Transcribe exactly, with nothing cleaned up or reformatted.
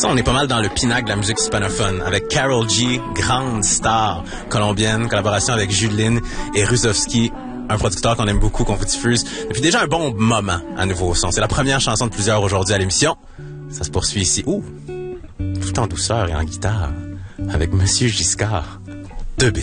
Ça, on est pas mal dans le pinacle de la musique hispanophone, avec Karol G, grande star colombienne, collaboration avec Judeline et Rusovski, un producteur qu'on aime beaucoup, qu'on vous diffuse depuis déjà un bon moment à Nouveau Son. C'est la première chanson de plusieurs aujourd'hui à l'émission. Ça se poursuit ici. Ouh! Tout en douceur et en guitare, avec Monsieur Giscard. Deux B